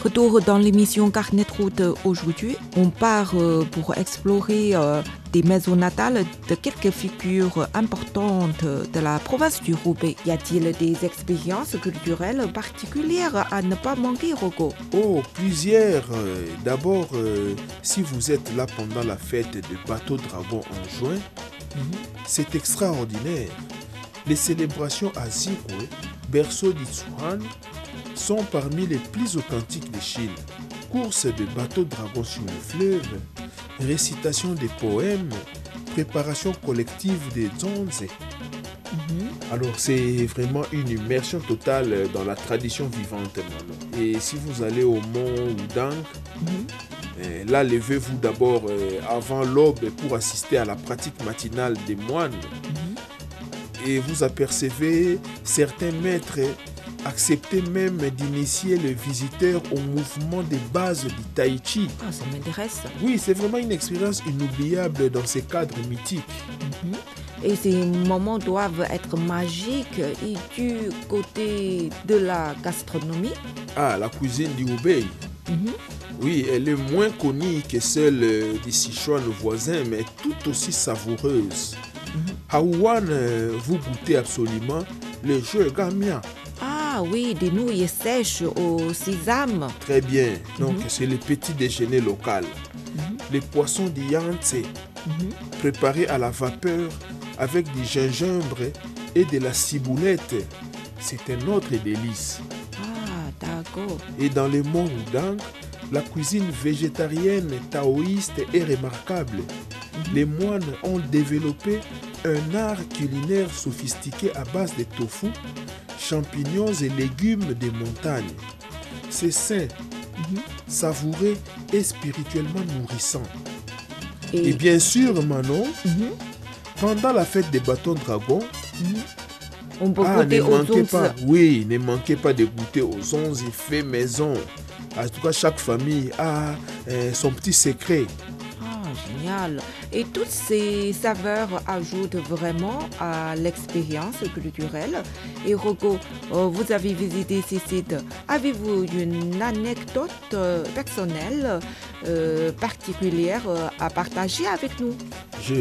Retour dans l'émission Carnet de route aujourd'hui. On part pour explorer des maisons natales de quelques figures importantes de la province du Roubaix. Y a-t-il des expériences culturelles particulières à ne pas manquer, Rocco? Oh, plusieurs. D'abord, si vous êtes là pendant la fête de Bateau Dragon en juin, c'est extraordinaire. Les célébrations à Zikwe, berceau d'Itsuhan, sont parmi les plus authentiques de Chine. Course de bateaux dragons sur le fleuve, récitation des poèmes, préparation collective des zonze. Alors c'est vraiment une immersion totale dans la tradition vivante. Et si vous allez au mont Wudang, là levez-vous d'abord avant l'aube pour assister à la pratique matinale des moines. Et vous apercevez certains maîtres accepter même d'initier le visiteur au mouvement des bases du Tai Chi. Ah, ça m'intéresse. Oui, c'est vraiment une expérience inoubliable dans ces cadres mythiques. Et ces moments doivent être magiques. Et du côté de la gastronomie? Ah, la cuisine du Hubei. Oui, elle est moins connue que celle des Sichuan voisins, mais tout aussi savoureuse. À Wuhan, vous goûtez absolument le jeu gamia. Ah oui, des nouilles sèches au sésame. Très bien. Donc, c'est le petit déjeuner local. Les poissons du Yangtze, préparés à la vapeur avec du gingembre et de la ciboulette. C'est un autre délice. Ah, d'accord. Et dans les monts Wudang, la cuisine végétarienne taoïste est remarquable. Les moines ont développé un art culinaire sophistiqué à base de tofu, champignons et légumes des montagnes. C'est sain, savoureux et spirituellement nourrissant. Et bien sûr, Manon, pendant la fête des bâtons dragons, on peut goûter aux onzes. Ne manquez pas de goûter aux onzes faits maison. En tout cas, chaque famille a son petit secret. Ah, génial. Et toutes ces saveurs ajoutent vraiment à l'expérience culturelle. Et Rocco, vous avez visité ces sites. Avez-vous une anecdote personnelle particulière à partager avec nous?